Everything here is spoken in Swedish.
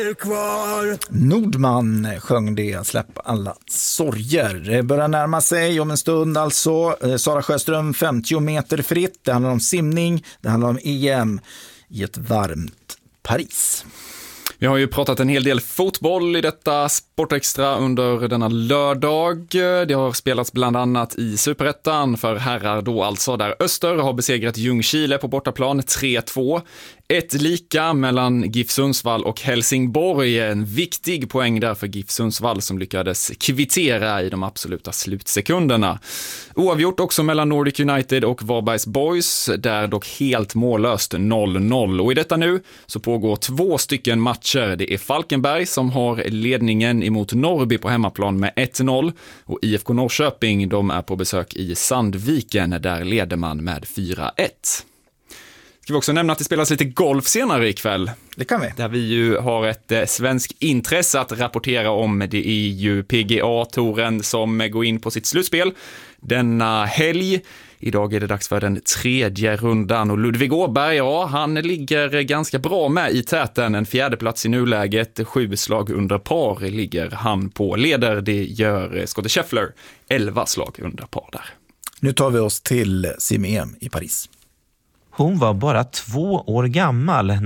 är kvar. Nordman sjöng det, släpp alla sorger. Det börjar närma sig om en stund alltså. Sara Sjöström, 50 meter fritt. Det handlar om simning, det handlar om EM i ett varmt Paris. Vi har ju pratat en hel del fotboll i detta Sportextra under denna lördag. Det har spelats bland annat i Superettan för herrar då alltså, där Öster har besegrat Ljungskile på bortaplan 3-2. Ett lika mellan GIF Sundsvall och Helsingborg. En viktig poäng där för GIF Sundsvall som lyckades kvittera i de absoluta slutsekunderna. Oavgjort också mellan Nordic United och Varbergs Boys, där dock helt mållöst 0-0. Och i detta nu så pågår 2 stycken matcher. Det är Falkenberg som har ledningen emot Norrby på hemmaplan med 1-0. Och IFK Norrköping, de är på besök i Sandviken, där leder man med 4-1. Ska vi också nämna att det spelas lite golf senare ikväll. Det kan vi. Där vi ju har ett svensk intresse att rapportera om. Det är ju PGA-touren som går in på sitt slutspel denna helg. Idag är det dags för den 3:e rundan och Ludvig Åberg, ja, han ligger ganska bra med i täten. En 4:e plats i nuläget, 7 slag under par ligger han på. Leder det gör Scottie Scheffler, 11 slag under par där. Nu tar vi oss till sim-EM i Paris. Hon var bara 2 år gammal